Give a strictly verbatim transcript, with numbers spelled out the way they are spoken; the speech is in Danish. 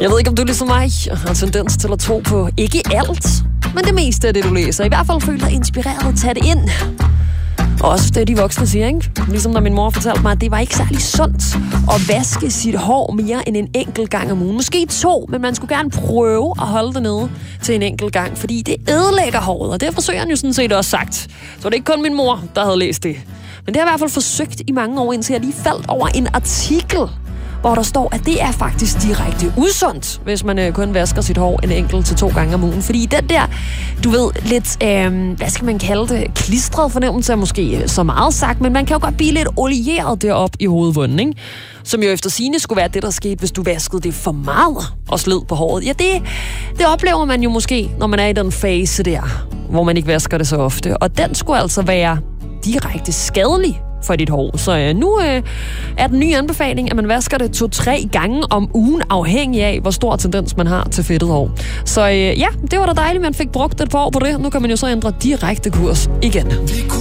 Jeg ved ikke, om du ligesom mig har tendens til at tro på ikke alt, men det meste af det, du læser. I hvert fald føler dig inspireret, tag det ind. Også det, de voksne siger, ikke? Ligesom når min mor fortalte mig, at det var ikke særlig sundt at vaske sit hår mere end en enkelt gang om ugen. Måske to, men man skulle gerne prøve at holde det nede til en enkelt gang, fordi det ødelægger håret, og det forsøger han jo sådan set også sagt. Så det er ikke kun min mor, der havde læst det. Men det har jeg i hvert fald forsøgt i mange år, indtil jeg lige faldt over en artikel, hvor der står, at det er faktisk direkte usundt, hvis man øh, kun vasker sit hår en enkelt til to gange om ugen. Fordi den der, du ved, lidt, øh, hvad skal man kalde det, klistret fornemmelse er måske så meget sagt, men man kan jo godt blive lidt olieret deroppe i hovedbunden, ikke? Som jo efter sigende skulle være det, der skete, hvis du vaskede det for meget og sled på håret. Ja, det, det oplever man jo måske, når man er i den fase der, hvor man ikke vasker det så ofte. Og den skulle altså være direkte skadelig for dit hår. Så øh, nu øh, er den nye anbefaling, at man vasker det to-tre gange om ugen, afhængig af, hvor stor tendens man har til fedtet hår. Så øh, ja, det var da dejligt, man fik brugt et par år på det. Nu kan man jo så ændre direkte kurs igen.